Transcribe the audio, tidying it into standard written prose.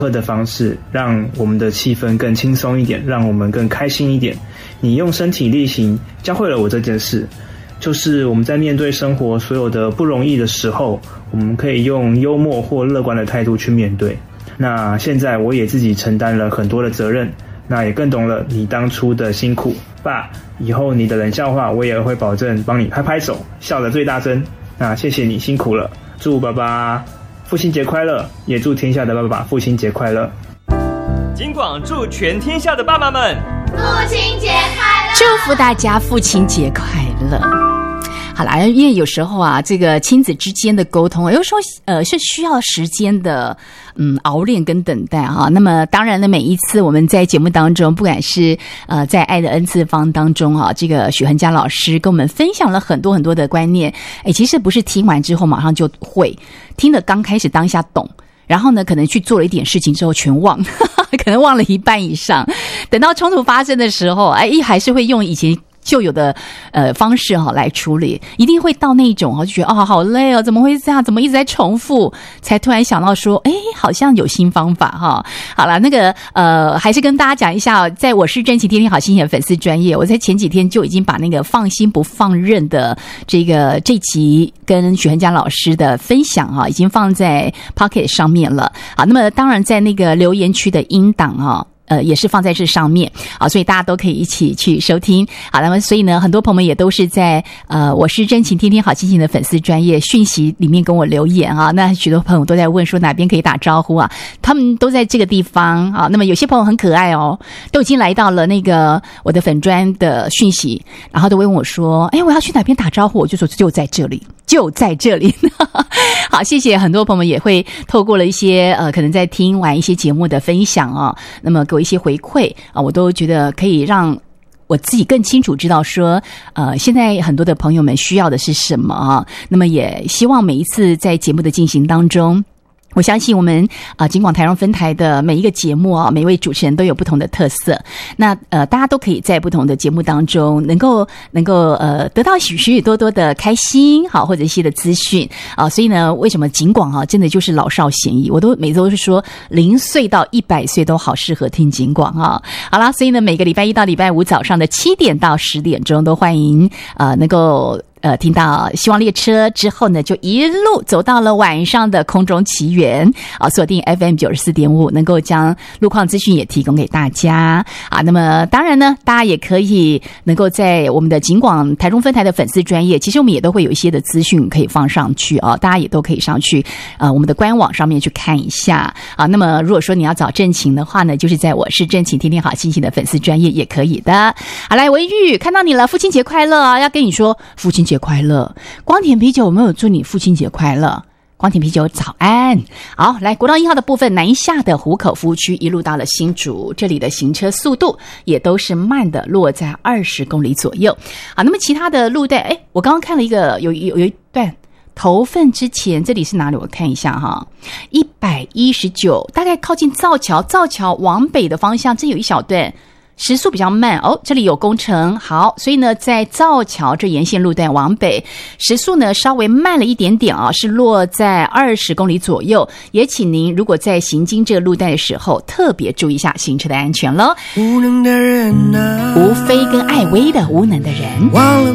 的方式，让我们的气氛更轻松一点，让我们更开心一点。你用身体力行教会了我这件事，就是我们在面对生活所有的不容易的时候，我们可以用幽默或乐观的态度去面对。那现在我也自己承担了很多的责任，那也更懂了你当初的辛苦。爸，以后你的冷笑话我也会保证帮你拍拍手，笑得最大声。那谢谢你辛苦了，祝爸爸父亲节快乐，也祝天下的爸爸父亲节快乐。 金广祝全天下的爸爸们父亲节快乐， 祝福大家父亲节快乐。好啦，因为有时候啊，这个亲子之间的沟通，有时候是需要时间的，熬练跟等待啊。那么当然呢，每一次我们在节目当中，不管是在爱的 N 次方当中啊，这个许恒嘉老师跟我们分享了很多很多的观念。其实不是听完之后马上就会，听了刚开始当下懂。然后呢，可能去做了一点事情之后全忘，可能忘了一半以上。等到冲突发生的时候，还是会用以前就有的方式来处理，一定会到那一种就觉得好累哦，怎么会这样？怎么一直在重复？才突然想到说，好像有新方法哈。好了，那个还是跟大家讲一下，在我是真情天天好心情的粉丝专页，我在前几天就已经把那个放心不放任的这集跟许恒嘉老师的分享已经放在 Pocket 上面了。好，那么当然在那个留言区的音档也是放在这上面啊，所以大家都可以一起去收听。好，那么所以呢，很多朋友们也都是在我是真情天天好心情的粉丝专页讯息里面跟我留言啊。那许多朋友都在问说哪边可以打招呼啊，他们都在这个地方啊。那么有些朋友很可爱哦，都已经来到了那个我的粉专的讯息，然后都会问我说，我要去哪边打招呼？我就说就在这里。就在这里好，谢谢很多朋友们也会透过了一些可能在听完一些节目的分享那么给我一些回馈我都觉得可以让我自己更清楚知道说现在很多的朋友们需要的是什么那么也希望每一次在节目的进行当中，我相信我们金广台中分台的每一个节目每一位主持人都有不同的特色。那大家都可以在不同的节目当中能够得到许许多多的开心好或者一些的资讯所以呢，为什么金广真的就是老少咸宜？我都每周是说0岁到100岁都好适合听金广好啦，所以呢，每个礼拜一到礼拜五早上的7点到10点钟都欢迎能够听到希望列车之后呢，就一路走到了晚上的空中奇缘锁定 FM 94.5，能够将路况资讯也提供给大家那么当然呢，大家也可以能够在我们的警广台中分台的粉丝专页，其实我们也都会有一些的资讯可以放上去大家也都可以上去我们的官网上面去看一下那么如果说你要找正情的话呢，就是在我是正情天天好心情的粉丝专页也可以的。好，来维玉看到你了，父亲节快乐要跟你说父亲节快乐。光田啤酒有没有祝你父亲节快乐？光田啤酒早安。好，来国道1号的部分，南下的湖口服务区一路到了新竹，这里的行车速度也都是慢的，落在20公里左右。好，那么其他的路段我刚刚看了一个有一段头份之前，这里是哪里？我看一下119，大概靠近造桥往北的方向，这有一小段时速比较慢这里有工程。好，所以呢，在造桥这沿线路段往北，时速呢稍微慢了一点点是落在20公里左右。也请您如果在行经这个路段的时候，特别注意一下行车的安全咯。无能的人吴非跟艾薇的无能的人。